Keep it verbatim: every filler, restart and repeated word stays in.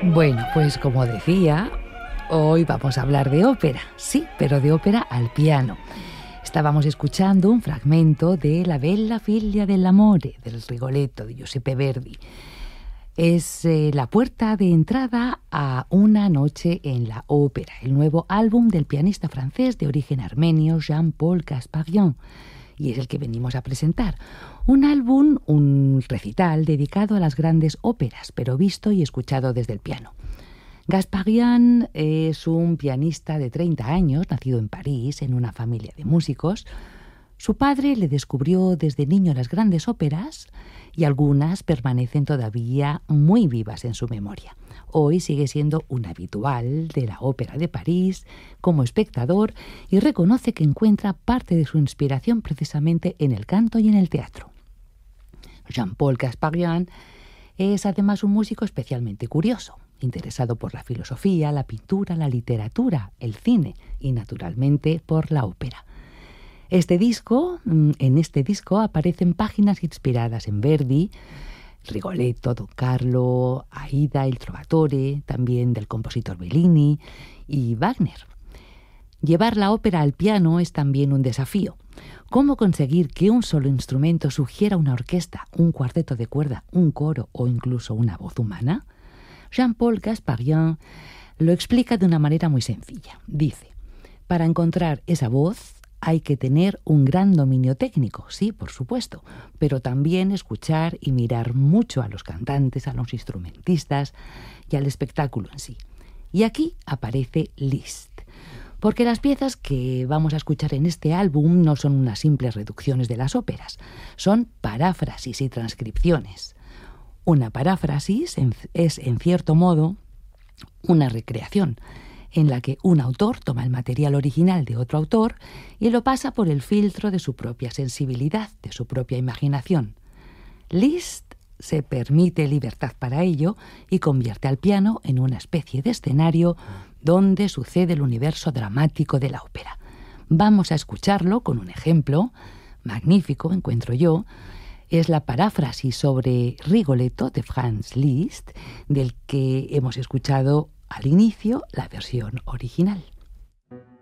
Bueno, pues como decía, hoy vamos a hablar de ópera, sí, pero de ópera al piano. Estábamos escuchando un fragmento de La bella figlia dell'amore, del Rigoletto de Giuseppe Verdi. Es eh, la puerta de entrada a Una noche en la ópera, el nuevo álbum del pianista francés de origen armenio Jean-Paul Gasparian, y es el que venimos a presentar. Un álbum, un recital dedicado a las grandes óperas, pero visto y escuchado desde el piano. Gasparian es un pianista de treinta años, nacido en París, en una familia de músicos. Su padre le descubrió desde niño las grandes óperas y algunas permanecen todavía muy vivas en su memoria. Hoy sigue siendo un habitual de la Ópera de París como espectador y reconoce que encuentra parte de su inspiración precisamente en el canto y en el teatro. Jean-Paul Gasparian es además un músico especialmente curioso, interesado por la filosofía, la pintura, la literatura, el cine y naturalmente por la ópera. Este disco, en este disco aparecen páginas inspiradas en Verdi, Rigoletto, Don Carlo, Aida, il Trovatore, también del compositor Bellini y Wagner. Llevar la ópera al piano es también un desafío. ¿Cómo conseguir que un solo instrumento sugiera una orquesta, un cuarteto de cuerda, un coro o incluso una voz humana? Jean-Paul Gasparian lo explica de una manera muy sencilla. Dice, para encontrar esa voz hay que tener un gran dominio técnico, sí, por supuesto, pero también escuchar y mirar mucho a los cantantes, a los instrumentistas y al espectáculo en sí. Y aquí aparece Liszt, porque las piezas que vamos a escuchar en este álbum no son unas simples reducciones de las óperas, son paráfrasis y transcripciones. Una paráfrasis es, en cierto modo, una recreación, en la que un autor toma el material original de otro autor y lo pasa por el filtro de su propia sensibilidad, de su propia imaginación. Liszt se permite libertad para ello y convierte al piano en una especie de escenario donde sucede el universo dramático de la ópera. Vamos a escucharlo con un ejemplo magnífico, encuentro yo. Es la paráfrasis sobre Rigoletto de Franz Liszt, del que hemos escuchado al inicio la versión original.